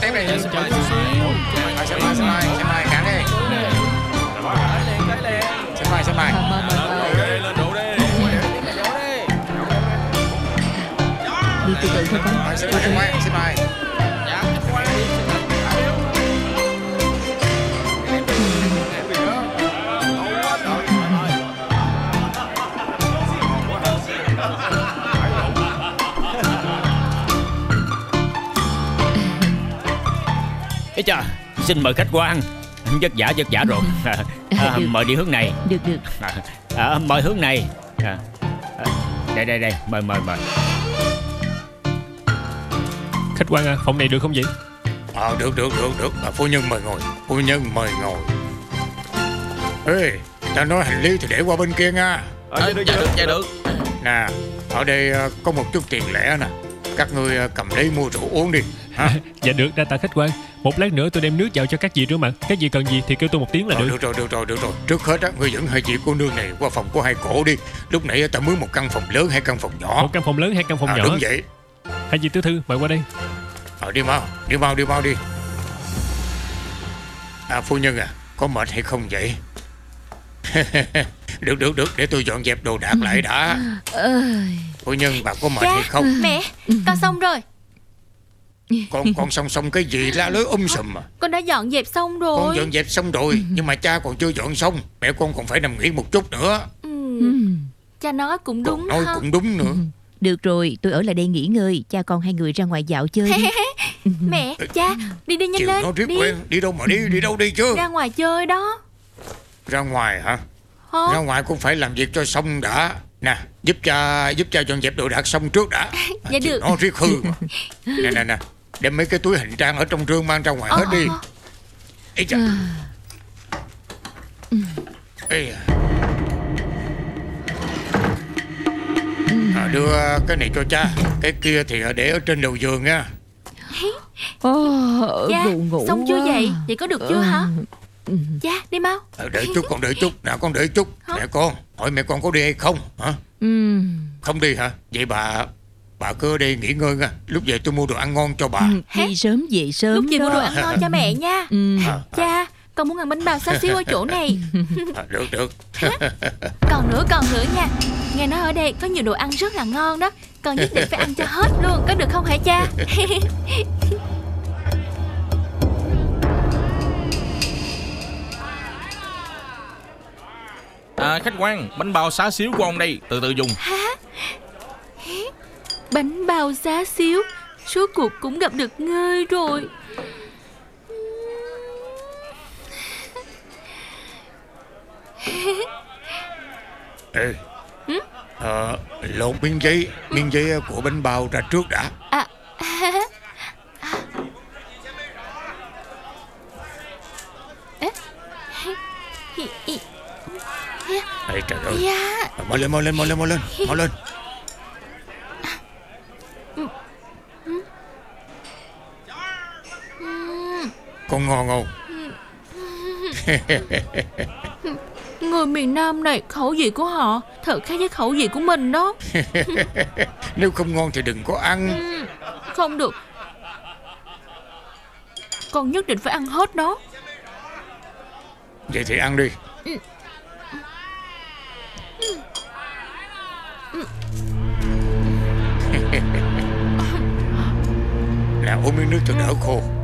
tiếp đi. Xin mời, Xin mời, cản đi. Xin mời. lên đủ đi. Đi từ từ thôi con. Xin mời. Ê chà, xin mời khách quan. Vất vả rồi. Mời đi hướng này. Được. Mời hướng này. Đây, mời. Khách quan à, phòng này được không vậy? Được. Phu nhân mời ngồi. Ê, ta nói hành lý thì để qua bên kia nha. Dạ được. Nè, ở đây có một chút tiền lẻ nè. Các ngươi cầm lấy mua rượu uống đi ha. Dạ được, đa tạ khách quan. Một lát nữa tôi đem nước vào cho các vị rửa mặt. Các vị cần gì thì kêu tôi một tiếng là được. Được rồi. Trước hết á, ngươi dẫn hai chị cô nương này qua phòng của hai cổ đi. Lúc nãy ta mướn một căn phòng lớn hay căn phòng nhỏ? Một căn phòng lớn hay căn phòng nhỏ? Đúng vậy. Hai vị tiểu thư mời qua đây. Đi mau đi. Phu nhân à, có mệt hay không vậy? Được, để tôi dọn dẹp đồ đạc lại đã. Phu nhân, bà có mệt hay không? Mẹ, con xong rồi. Con xong cái gì la lối sùm mà. Con đã dọn dẹp xong rồi. Con dọn dẹp xong rồi, nhưng mà cha còn chưa dọn xong. Mẹ con còn phải nằm nghỉ một chút nữa. Cha nói cũng đúng. Nói cũng đúng nữa. Được rồi, tôi ở lại đây nghỉ ngơi. Cha con hai người ra ngoài dạo chơi đi. Mẹ, cha, đi nhanh lên. Nó riết quen, đi đâu mà đi đâu đi chứ? Ra ngoài chơi đó. Ra ngoài hả? Ra ngoài cũng phải làm việc cho xong đã. Nè, giúp cha dọn dẹp đồ đạc xong trước đã. Dạ được. Nó riết hư mà. Nè, đem mấy cái túi hành trang ở trong rương mang ra ngoài hết đi. Ê chà. Ê. Đưa cái này cho cha. Cái kia thì để ở trên đầu giường nha. Cha, ngủ xong chưa vậy? Vậy có được chưa hả? Cha, đi mau. Đợi chút. Nè, con đợi chút. Mẹ con, hỏi mẹ con có đi hay không hả? Không đi hả? Vậy bà cứ ở đây nghỉ ngơi nha. Lúc về tôi mua đồ ăn ngon cho bà. Đi sớm về sớm. Lúc về đó. mua đồ ăn ngon cho mẹ nha. Cha, con muốn ăn bánh bao xá xíu ở chỗ này. Được. Còn nữa nha. Nghe nói ở đây có nhiều đồ ăn rất là ngon đó. Con nhất định phải ăn cho hết luôn. Có được không hả cha? Khách quan, bánh bao xá xíu của ông đây, từ từ dùng. Hả? Bánh bao xá xíu, số cuộc cũng gặp được ngươi rồi. Ê, lột miếng giấy của bánh bao ra trước đã. Ê, trời ơi. Mau lên. Con ngon không? Người miền Nam này, khẩu vị của họ thật khác với khẩu vị của mình đó. Nếu không ngon thì đừng có ăn. Không được. Con nhất định phải ăn hết nó. Vậy thì ăn đi. Nè, uống miếng nước cho đỡ khô.